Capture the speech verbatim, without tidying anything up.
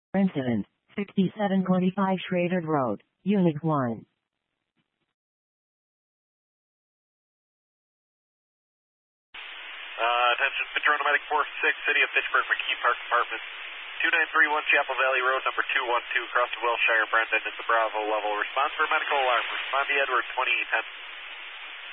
Incident, sixty-seven twenty-five Schrader Road, Unit one. Uh, attention, Patrona Medic four six, City of Fitchburg, McKee Park Apartments, two nine three one Chapel Valley Road, number two one two, across the Wilshire, Brendan, at the Bravo level. Response for medical alarm. Respond to Edward twenty ten.